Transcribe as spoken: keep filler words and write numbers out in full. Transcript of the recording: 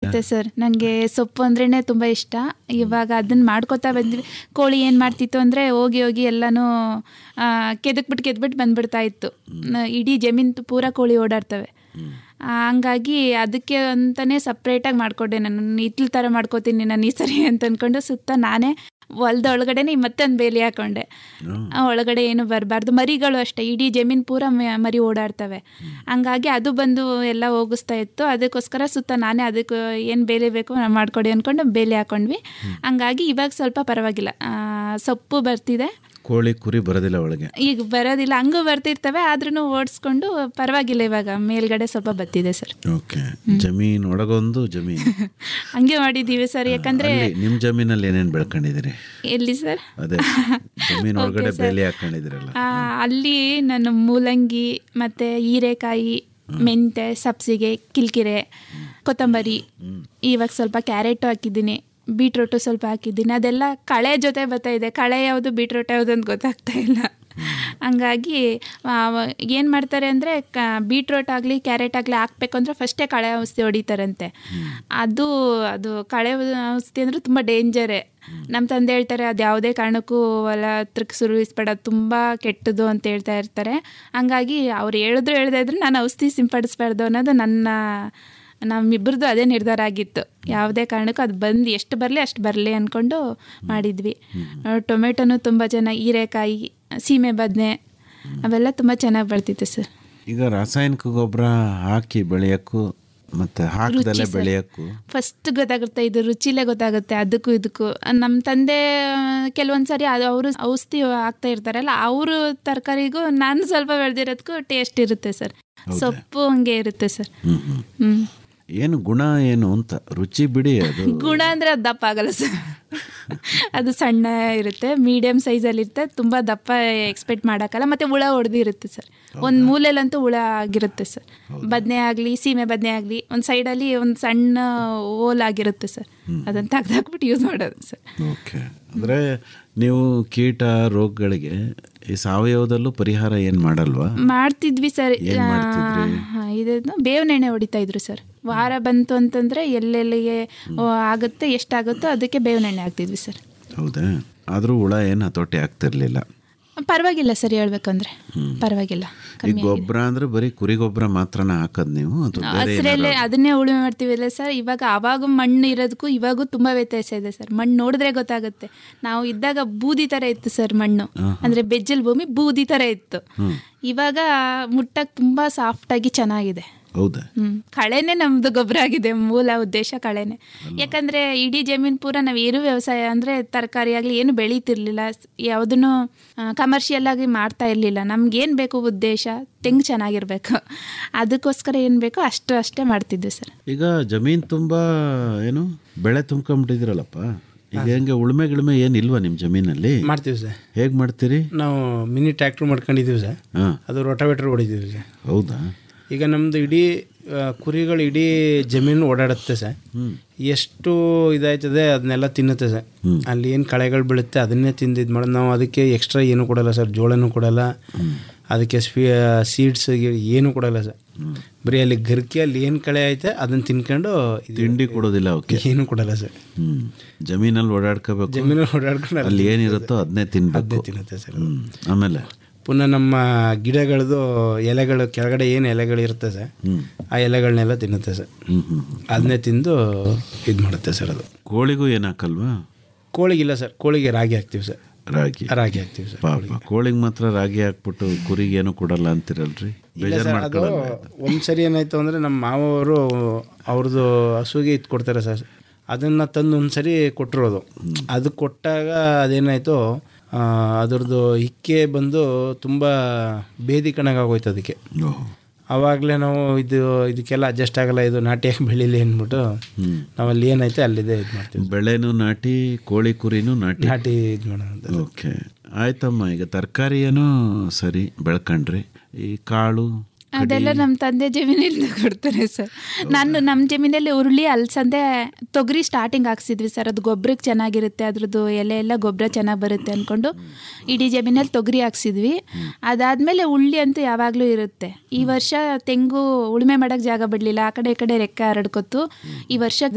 ಬರುತ್ತೆ ಸರ್. ನನಗೆ ಸೊಪ್ಪು ಅಂದ್ರೇ ತುಂಬ ಇಷ್ಟ. ಇವಾಗ ಅದನ್ನು ಮಾಡ್ಕೋತಾ ಬಂದ್ವಿ. ಕೋಳಿ ಏನು ಮಾಡ್ತಿತ್ತು ಅಂದರೆ ಹೋಗಿ ಹೋಗಿ ಎಲ್ಲನೂ ಕೆದಕ್ಬಿಟ್ಟು ಕೆದ್ಬಿಟ್ಟು ಬಂದ್ಬಿಡ್ತಾ ಇತ್ತು. ಇಡೀ ಜಮೀನು ಪೂರ ಕೋಳಿ ಓಡಾಡ್ತವೆ. ಹಂಗಾಗಿ ಅದಕ್ಕೆ ಅಂತಲೇ ಸಪ್ರೇಟಾಗಿ ಮಾಡಿಕೊಟ್ಟೆ. ನಾನು ಇತ್ಲ ಥರ ಮಾಡ್ಕೋತೀನಿ ನಾನು ಈ ಸರಿ ಅಂತ ಅಂದ್ಕೊಂಡು ಸುತ್ತ ನಾನೇ ಹೊಲ್ದ ಒಳಗಡೆನೆ ಮತ್ತೊಂದು ಬೇಲಿ ಹಾಕೊಂಡೆ. ಒಳಗಡೆ ಏನು ಬರಬಾರ್ದು. ಮರಿಗಳು ಅಷ್ಟೇ, ಇಡೀ ಜಮೀನು ಪೂರ ಮರಿ ಓಡಾಡ್ತವೆ. ಹಂಗಾಗಿ ಅದು ಬಂದು ಎಲ್ಲ ಹೋಗಿಸ್ತಾ ಇತ್ತು. ಅದಕ್ಕೋಸ್ಕರ ಸುತ್ತ ನಾನೇ ಅದಕ್ಕೆ ಏನು ಬೇಲಿ ಬೇಕು ಮಾಡಿಕೊಡಿ ಅಂದ್ಕೊಂಡು ಬೇಲಿ ಹಾಕೊಂಡ್ವಿ. ಹಂಗಾಗಿ ಇವಾಗ ಸ್ವಲ್ಪ ಪರವಾಗಿಲ್ಲ, ಸೊಪ್ಪು ಬರ್ತಿದೆ. ಕೋಳಿ ಕುರಿ ಬರೋದಿಲ್ಲ ಒಳಗೆ, ಈಗ ಬರೋದಿಲ್ಲ, ಹಂಗೂ ಬರ್ತಿರ್ತವೆ. ಆದ್ರೂ ಓಡಿಸ್ಕೊಂಡು ಪರವಾಗಿಲ್ಲ, ಇವಾಗ ಮೇಲ್ಗಡೆ ಸ್ವಲ್ಪ ಬತ್ತಿದೆ ಸರ್. ಓಕೆ. ಜಮೀನ್ ಒಳಗೊಂದು ಜಮೀನು ಹಂಗೆ ಮಾಡಿದ್ದೀವಿ ಸರ್. ಯಾಕಂದ್ರೆ ನಿಮ್ಮ ಜಮೀನಲ್ಲಿ ಏನೇನು ಬೆಳ್ಕೊಂಡಿದ್ದೀರಿ? ಎಲ್ಲಿ ಸರ್? ಅದೇ ಜಮೀನ್ ಒಳಗಡೆ ಬೇಲಿ ಹಾಕೊಂಡಿದ್ದೀರಲ್ಲ, ಅಲ್ಲಿ ನಾನು ಮೂಲಂಗಿ ಮತ್ತೆ ಹೀರೆಕಾಯಿ, ಮೆಂತೆ, ಸಬ್ಸಿಗೆ, ಕಿಲ್ಕಿರೆ, ಕೊತ್ತಂಬರಿ, ಇವಾಗ ಸ್ವಲ್ಪ ಕ್ಯಾರೆಟು ಹಾಕಿದ್ದೀನಿ, ಬೀಟ್ರೋಟು ಸ್ವಲ್ಪ ಹಾಕಿದ್ದೀನಿ. ಅದೆಲ್ಲ ಕಳೆ ಜೊತೆ ಬರ್ತಾ ಇದೆ. ಕಳೆ ಯಾವುದು ಬೀಟ್ರೋಟ್ ಯಾವುದು ಅಂತ ಗೊತ್ತಾಗ್ತಾ ಇಲ್ಲ. ಹಂಗಾಗಿ ಏನು ಮಾಡ್ತಾರೆ ಅಂದರೆ ಕ ಬೀಟ್ರೋಟ್ ಆಗಲಿ ಕ್ಯಾರೆಟ್ ಆಗಲಿ ಹಾಕ್ಬೇಕು ಅಂದರೆ ಫಸ್ಟೇ ಕಳೆ ಔಷಧಿ ಹೊಡಿತಾರಂತೆ. ಅದು ಅದು ಕಳೆ ಔಷಧಿ ಅಂದರೆ ತುಂಬ ಡೇಂಜರೇ. ನಮ್ಮ ತಂದೆ ಹೇಳ್ತಾರೆ ಅದು ಯಾವುದೇ ಕಾರಣಕ್ಕೂ ಹೊಲ ಹತ್ರಕ್ಕೆ ಸುರುವಿಸ್ಬೇಡ, ತುಂಬ ಕೆಟ್ಟದು ಅಂತ ಹೇಳ್ತಾ ಇರ್ತಾರೆ. ಹಂಗಾಗಿ ಅವ್ರು ಹೇಳಿದ್ರು ಹೇಳ್ತಾ ಇದ್ರು ನಾನು ಔಷಧಿ ಸಿಂಪಡಿಸ್ಬಾರ್ದು ಅನ್ನೋದು ನನ್ನ ನಮ್ಮಿಬ್ಬರದು ಅದೇ ನಿರ್ಧಾರ ಆಗಿತ್ತು. ಯಾವುದೇ ಕಾರಣಕ್ಕೂ ಅದು ಬಂದು ಎಷ್ಟು ಬರಲಿ ಅಷ್ಟು ಬರಲಿ ಅಂದ್ಕೊಂಡು ಮಾಡಿದ್ವಿ. ಟೊಮೆಟೊನು ತುಂಬ ಚೆನ್ನಾಗಿ, ಹೀರೆಕಾಯಿ, ಸೀಮೆ ಬದನೆ ಅವೆಲ್ಲ ತುಂಬ ಚೆನ್ನಾಗಿ ಬರ್ತಿತ್ತು ಸರ್. ಈಗ ರಾಸಾಯನಿಕ ಗೊಬ್ಬರ ಹಾಕಿ ಬೆಳೆಯೋಕ್ಕೂ ಮತ್ತು ಹಾಕದಲ್ಲೇ ಬೆಳೆಯೋಕ್ಕೂ ಫಸ್ಟ್ ಗೊತ್ತಾಗುತ್ತೆ, ಇದು ರುಚಿಲೇ ಗೊತ್ತಾಗುತ್ತೆ ಅದಕ್ಕೂ ಇದಕ್ಕೂ. ನಮ್ಮ ತಂದೆ ಕೆಲವೊಂದು ಸಾರಿ ಅದು ಅವರು ಔಷಧಿ ಹಾಕ್ತಾ ಇರ್ತಾರಲ್ಲ, ಅವರು ತರಕಾರಿಗೂ ನಾನು ಸ್ವಲ್ಪ ಬೆಳೆದಿರೋದಕ್ಕೂ ಟೇಸ್ಟ್ ಇರುತ್ತೆ ಸರ್. ಸೊಪ್ಪು ಹಂಗೆ ಇರುತ್ತೆ ಸರ್. ಹ್ಞೂ ಏನು ಗುಣ ಏನು ಅಂತ ರುಚಿ ಬಿಡಿ, ಅದು ಗುಣ ಅಂದರೆ ಅದು ದಪ್ಪ ಆಗಲ್ಲ ಸರ್. ಅದು ಸಣ್ಣ ಇರುತ್ತೆ, ಮೀಡಿಯಮ್ ಸೈಜಲ್ಲಿ ಇರುತ್ತೆ, ತುಂಬ ದಪ್ಪ ಎಕ್ಸ್ಪೆಕ್ಟ್ ಮಾಡೋಕ್ಕಲ್ಲ. ಮತ್ತು ಹುಳ ಹೊಡೆದಿರುತ್ತೆ ಸರ್, ಒಂದು ಮೂಲೆಯಲ್ಲಂತೂ ಹುಳ ಆಗಿರುತ್ತೆ ಸರ್. ಬದನೆ ಆಗಲಿ ಸೀಮೆ ಬದನೆ ಆಗಲಿ ಒಂದು ಸೈಡಲ್ಲಿ ಒಂದು ಸಣ್ಣ ಓಲ್ ಆಗಿರುತ್ತೆ ಸರ್, ಅದನ್ನು ತೆಗ್ದಾಕ್ಬಿಟ್ಟು ಯೂಸ್ ಮಾಡೋದು ಸರ್. ಓಕೆ. ಅಂದರೆ ನೀವು ಕೀಟ ರೋಗಗಳಿಗೆ ಈ ಸಾವಯವದಲ್ಲೂ ಪರಿಹಾರ ಏನು ಮಾಡಲ್ವಾ? ಮಾಡ್ತಿದ್ವಿ ಸರ್. ಇದು ಬೇವಿನ ಎಣ್ಣೆ ಹೊಡಿತಾ ಇದ್ರು ಸರ್. ವಾರ ಬಂತು ಅಂತಂದರೆ ಎಲ್ಲೆಲ್ಲಿಗೆ ಆಗುತ್ತೆ ಎಷ್ಟಾಗುತ್ತೋ ಅದಕ್ಕೆ ಬೇವಿನ ಎಣ್ಣೆ ಹಾಕ್ತಿದ್ವಿ ಸರ್. ಹೌದಾ? ಆದರೂ ಹುಳ ಏನು ಹತೋಟಿ ಆಗ್ತಿರ್ಲಿಲ್ಲ? ಪರವಾಗಿಲ್ಲ ಸರ್, ಹೇಳ್ಬೇಕಂದ್ರೆ ಪರವಾಗಿಲ್ಲ. ಈ ಗೊಬ್ಬರ ಅಂದರೆ ಬರೀ ಕುರಿ ಗೊಬ್ಬರ ಮಾತ್ರನ ಹಾಕೋದು ನೀವು? ಹಸಿರಲ್ಲೇ ಅದನ್ನೇ ಉಳುಮೆ ಮಾಡ್ತೀವಲ್ಲ ಸರ್. ಇವಾಗ ಆವಾಗ ಮಣ್ಣು ಇರೋದಕ್ಕೂ ಇವಾಗೂ ತುಂಬ ವ್ಯತ್ಯಾಸ ಇದೆ ಸರ್. ಮಣ್ಣು ನೋಡಿದ್ರೆ ಗೊತ್ತಾಗುತ್ತೆ. ನಾವು ಇದ್ದಾಗ ಬೂದಿ ಥರ ಇತ್ತು ಸರ್ ಮಣ್ಣು, ಅಂದರೆ ಬೆಜ್ಜಲ್ ಭೂಮಿ ಬೂದಿ ಥರ ಇತ್ತು. ಇವಾಗ ಮುಟ್ಟಕ್ಕೆ ತುಂಬ ಸಾಫ್ಟಾಗಿ ಚೆನ್ನಾಗಿದೆ. ಹೌದಾ? ಹ್ಮ್ ಕಳೆನೇ ನಮ್ದು ಗೊಬ್ಬರ ಆಗಿದೆ. ಮೂಲ ಉದ್ದೇಶ ಕಳೆನೆ. ಯಾಕಂದ್ರೆ ಇಡೀ ಜಮೀನ್ ಪೂರ ನಾವು ಏನು ವ್ಯವಸಾಯ ಅಂದ್ರೆ ತರಕಾರಿ ಆಗ್ಲಿ ಏನು ಬೆಳೀತಿರ್ಲಿಲ್ಲ, ಯಾವುದನ್ನು ಕಮರ್ಷಿಯಲ್ ಆಗಿ ಮಾಡ್ತಾ ಇರ್ಲಿಲ್ಲ. ನಮ್ಗೆ ಏನ್ ಬೇಕು ಉದ್ದೇಶ, ತೆಂಗು ಚೆನ್ನಾಗಿರ್ಬೇಕು, ಅದಕ್ಕೋಸ್ಕರ ಏನ್ ಬೇಕೋ ಅಷ್ಟು ಅಷ್ಟೇ ಮಾಡ್ತಿದ್ವಿ ಸರ್. ಈಗ ಜಮೀನ್ ತುಂಬಾ ಏನು ಬೆಳೆ ತುಂಬ್ಕೊಂಡ್ಬಿಟ್ಟಿದಿರಲ್ಲಪ್ಪ, ಈಗ ಹೆಂಗೆ ಉಳುಮೆ ಗಿಳುಮೆ ಏನಿಲ್ವಾ ನಿಮ್ಮ ಜಮೀನಲ್ಲಿ? ಮಾಡ್ತೀವಿ ಸರ್. ಹೇಗೆ ಮಾಡ್ತೀರಿ? ನಾವು ಮಿನಿ ಟ್ರ್ಯಾಕ್ಟರ್ ಮಾಡ್ಕೊಂಡಿದ್ದೀವಿ ಸರ್. ಅದು ರೋಟಾವೇಟರ್ ಹೊಡಿತೀವಿ ಸರ್. ಹೌದಾ? ಈಗ ನಮ್ಮದು ಇಡೀ ಕುರಿಗಳು ಇಡೀ ಜಮೀನು ಓಡಾಡುತ್ತೆ ಸರ್. ಎಷ್ಟು ಇದಾಯ್ತದೆ ಅದನ್ನೆಲ್ಲ ತಿನ್ನುತ್ತೆ ಸರ್. ಅಲ್ಲಿ ಏನು ಕಳೆಗಳು ಬೀಳುತ್ತೆ ಅದನ್ನೇ ತಿಂದು ಇದು ಮಾಡೋದು. ನಾವು ಅದಕ್ಕೆ ಎಕ್ಸ್ಟ್ರಾ ಏನೂ ಕೊಡಲ್ಲ ಸರ್, ಜೋಳನೂ ಕೊಡಲ್ಲ, ಅದಕ್ಕೆ ಸ್ವೀ ಸೀಡ್ಸ್ ಏನೂ ಕೊಡಲ್ಲ ಸರ್. ಬರೀ ಅಲ್ಲಿ ಗರ್ಕಿ ಅಲ್ಲಿ ಏನು ಕಳೆ ಐತೆ ಅದನ್ನು ತಿನ್ಕೊಂಡು ತಿಂಡಿ ಕೊಡೋದಿಲ್ಲ, ಅವಕ್ಕೆ ಏನೂ ಕೊಡಲ್ಲ ಸರ್. ಜಮೀನಲ್ಲಿ ಓಡಾಡ್ಕೋಬೇಕು, ಜಮೀನಲ್ಲಿ ಓಡಾಡ್ಕೊಂಡು ಅಲ್ಲಿ ಏನಿರುತ್ತೋ ಅದನ್ನೇ ತಿನ್ಬೇಕು, ಅದನ್ನೇ ತಿನ್ನುತ್ತೆ ಸರ್. ಆಮೇಲೆ ಪುನಃ ನಮ್ಮ ಗಿಡಗಳದು ಎಲೆಗಳು ಕೆಳಗಡೆ ಏನು ಎಲೆಗಳು ಇರುತ್ತೆ ಸರ್, ಆ ಎಲೆಗಳನ್ನೆಲ್ಲ ತಿನ್ನುತ್ತೆ ಸರ್. ಅದನ್ನೇ ತಿಂದು ಇದು ಮಾಡುತ್ತೆ ಸರ್. ಅದು ಕೋಳಿಗೂ ಏನು ಹಾಕಲ್ವಾ? ಕೋಳಿಗಿಲ್ಲ ಸರ್, ಕೋಳಿಗೆ ರಾಗಿ ಹಾಕ್ತೀವಿ ಸರ್. ರಾಗಿ ರಾಗಿ ಹಾಕ್ತೀವಿ ಸರ್. ಪಾಪ ಕೋಳಿಗೆ ಮಾತ್ರ ರಾಗಿ ಹಾಕ್ಬಿಟ್ಟು ಕುರಿಗೆ ಏನು ಕೊಡಲ್ಲ ಅಂತಿರಲ್ರಿ? ಅದು ಒಂದ್ಸರಿ ಏನಾಯ್ತು ಅಂದರೆ ನಮ್ಮ ಮಾವವರು ಅವ್ರದ್ದು ಹಸುಗೆ ಇದು ಕೊಡ್ತಾರೆ ಸರ್. ಅದನ್ನು ತಂದು ಒಂದ್ಸರಿ ಕೊಟ್ಟಿರೋದು. ಅದು ಕೊಟ್ಟಾಗ ಅದೇನಾಯಿತು, ಅದರದ್ದು ಹಿಕ್ಕೆ ಬಂದು ತುಂಬ ಬೇದಿ ಕಣಗಾಗೋಯ್ತು ಅದಕ್ಕೆ. ಆವಾಗಲೇ ನಾವು ಇದು ಇದಕ್ಕೆಲ್ಲ ಅಡ್ಜಸ್ಟ್ ಆಗಲ್ಲ, ಇದು ನಾಟಿಯಾಗಿ ಬೆಳೀಲಿ ಅಂದ್ಬಿಟ್ಟು ನಾವಲ್ಲಿ ಏನೈತೆ ಅಲ್ಲಿದೆ ಇದು ಮಾಡ್ತೀವಿ. ಬೆಳೆನೂ ನಾಟಿ, ಕೋಳಿ ಕುರಿನೂ ನಾಟಿ ನಾಟಿ ಇದು ಮಾಡೋದು. ಓಕೆ, ಆಯ್ತಮ್ಮ. ಈಗ ತರಕಾರಿ ಏನೋ ಸರಿ ಬೆಳ್ಕೊಂಡ್ರಿ, ಈ ಕಾಳು ಅದೆಲ್ಲ ನಮ್ಮ ತಂದೆ ಜಮೀನಿಂದ ಕೊಡ್ತಾರೆ ಸರ್. ನಾನು ನಮ್ಮ ಜಮೀನಲ್ಲಿ ಉರುಳಿ, ಅಲಸಂದೆ, ತೊಗರಿ ಸ್ಟಾರ್ಟಿಂಗ್ ಹಾಕ್ಸಿದ್ವಿ ಸರ್. ಅದು ಗೊಬ್ಬರಕ್ಕೆ ಚೆನ್ನಾಗಿರುತ್ತೆ, ಅದ್ರದ್ದು ಎಲೆ ಎಲ್ಲ ಗೊಬ್ಬರ ಚೆನ್ನಾಗಿ ಬರುತ್ತೆ ಅಂದ್ಕೊಂಡು ಇಡೀ ಜಮೀನಲ್ಲಿ ತೊಗರಿ ಹಾಕ್ಸಿದ್ವಿ. ಅದಾದಮೇಲೆ ಉಳ್ಳಿ ಅಂತೂ ಯಾವಾಗಲೂ ಇರುತ್ತೆ. ಈ ವರ್ಷ ತೆಂಗು ಉಳುಮೆ ಮಾಡೋಕ್ಕೆ ಜಾಗ ಬಿಡಲಿಲ್ಲ, ಆ ಕಡೆ ಈ ಕಡೆ ರೆಕ್ಕೆ ಹರಡ್ಕೊತು. ಈ ವರ್ಷ